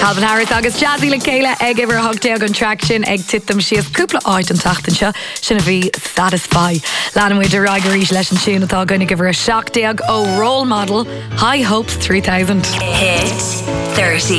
Calvin Harris agus Jazzy le céile ag iwwer hogteag an traction ag titam sios cúpla áit an tachtan seo sinna bhí Satisfy. Lana muid a raigeríis leis an tune atá gonna give her a seachtaag ó Role Model High Hopes 3000. Hit 30.